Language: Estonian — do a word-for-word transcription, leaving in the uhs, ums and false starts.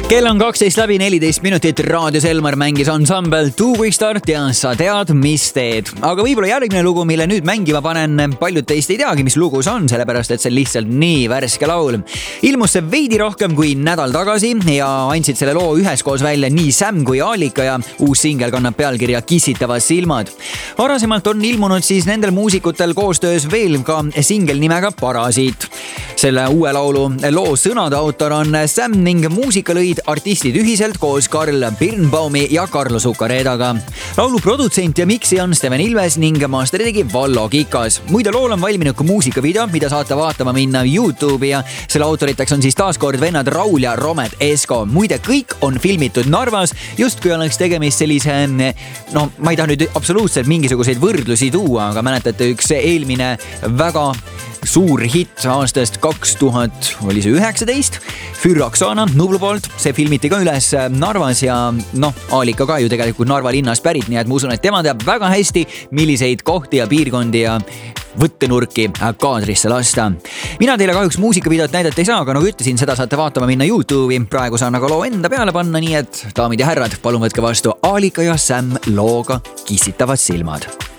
kell on kaksteist läbi neliteist minutit, raadios Elmar mängis ansambel Two Quick Start ja sa tead, mis teed. Aga võib-olla järgmine lugu, mille nüüd mängima panen, paljud teist ei teagi, mis lugu see on, sellepärast et see on lihtsalt nii värske laul. Ilmus see veidi rohkem kui nädal tagasi ja andsid selle loo üheskoos välja nii Sam kui Aalika ja uus singel kannab pealkirja Kissitavad silmad. Varasemalt on ilmunud siis nendel muusikutel koostöös veel ka singel nimega Parasiit. Selle uue laulu loo sõnade autor on Sam ning muusika lõid artistid ühiselt koos Karl Birnbaumi ja Carlos Zuccaredaga. Laulu produtsent ja miksi on Steven Ilves ning masteri tegi Vallo Kikas. Muide, lool on valminud ka muusikavideo, mida saate vaatama minna YouTube'i ja selle autoriteks on siis taaskord vennad Raul ja Romet Esko. Muide, kõik on filmitud Narvas, just kui oleks tegemist sellise, no ma ei taha nüüd absoluutselt mingisuguseid võrdlusi tuua, aga mäletate üks eelmine väga suur hitt aastast kaks tuhat oli see üheksateist, Fürroksana Nublu poolt, see filmiti ka üles Narvas ja noh, Aalika ka ju tegelikult Narva linnast pärit, nii et ma usun, et tema teab väga hästi, milliseid kohti ja piirkondi ja võttenurki kaadrisse lasta. Mina teile kahjuks muusikavideot näidata ei saa, aga nagu ütlesin, seda saate vaatama minna YouTube'i. Praegu saan aga loo enda peale panna, nii et daamid ja härrad, palun võtke vastu Aalika ja Sam looga Kissitavad silmad.